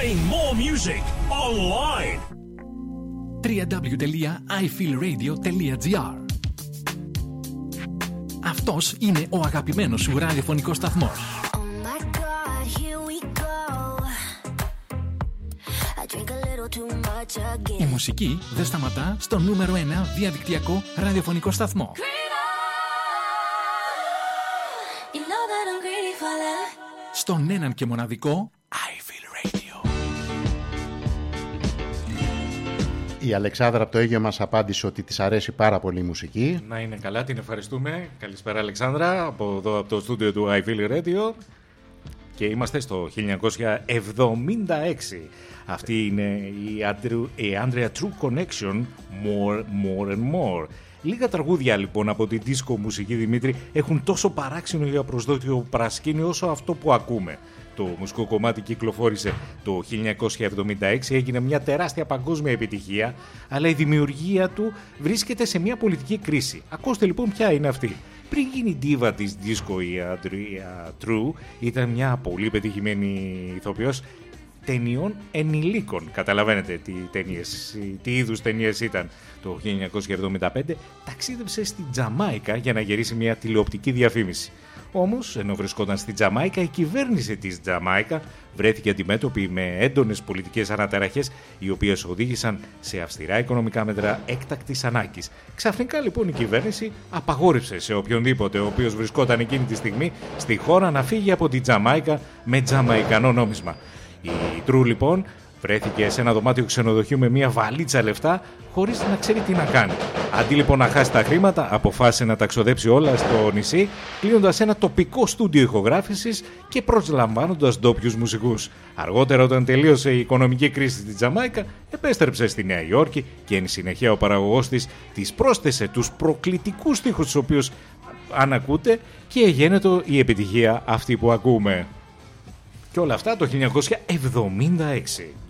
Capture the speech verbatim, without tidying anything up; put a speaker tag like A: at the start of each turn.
A: Playing more music online.
B: double-u double-u double-u τελεία άι φιλ ρέιντιο τελεία τζι άρ. Αυτός είναι ο αγαπημένος σου ραδιοφωνικός σταθμός. Η μουσική δεν σταματά στο νούμερο ένα διαδικτυακό ραδιοφωνικό σταθμό. Στον έναν και μοναδικό άι φιλ Radio.
C: Η Αλεξάνδρα από το Αίγυο μας απάντησε ότι της αρέσει πάρα πολύ η μουσική.
D: Να είναι καλά, την ευχαριστούμε. Καλησπέρα Αλεξάνδρα, από εδώ από το στούντιο του άι φιλ Radio. Και είμαστε στο χίλια εννιακόσια εβδομήντα έξι. Αυτή είναι η, Andrew, η Andrea True Connection, More, More and More. Λίγα τραγούδια λοιπόν από την disco μουσική, Δημήτρη, έχουν τόσο παράξενο για προσδόκιο παρασκήνιο όσο αυτό που ακούμε. Το μουσικό κομμάτι κυκλοφόρησε το χίλια εννιακόσια εβδομήντα έξι, έγινε μια τεράστια παγκόσμια επιτυχία, αλλά η δημιουργία του βρίσκεται σε μια πολιτική κρίση. Ακούστε λοιπόν ποια είναι αυτή. Πριν γίνει ντίβα της disco η Andrea True, ήταν μια πολύ πετυχημένη ηθοποιός ταινιών ενηλίκων. Καταλαβαίνετε τι, ταινίες, τι είδους ταινίες ήταν. Το χίλια εννιακόσια εβδομήντα πέντε ταξίδεψε στην Τζαμάικα για να γυρίσει μια τηλεοπτική διαφήμιση. Όμως, ενώ βρισκόταν στην Τζαμάικα, η κυβέρνηση της Τζαμάικα βρέθηκε αντιμέτωπη με έντονες πολιτικές αναταραχές, οι οποίες οδήγησαν σε αυστηρά οικονομικά μέτρα έκτακτης ανάγκης. Ξαφνικά λοιπόν η κυβέρνηση απαγόρευσε σε οποιονδήποτε ο οποίος βρισκόταν εκείνη τη στιγμή στη χώρα να φύγει από την Τζαμάικα με τζαμαϊκανό νόμισμα. Η True λοιπόν βρέθηκε σε ένα δωμάτιο ξενοδοχείου με μια βαλίτσα λεφτά, χωρίς να ξέρει τι να κάνει. Αντί λοιπόν να χάσει τα χρήματα, αποφάσισε να τα ξοδέψει όλα στο νησί, κλείνοντας ένα τοπικό στούντιο ηχογράφησης και προσλαμβάνοντας ντόπιους μουσικούς. Αργότερα, όταν τελείωσε η οικονομική κρίση στην Τζαμάικα, επέστρεψε στη Νέα Υόρκη και εν συνεχεία ο παραγωγός της της πρόσθεσε τους προκλητικούς στίχους τους οποίους αν ακούτε και γένετο η επιτυχία αυτή που ακούμε. Και όλα αυτά το χίλια εννιακόσια εβδομήντα έξι.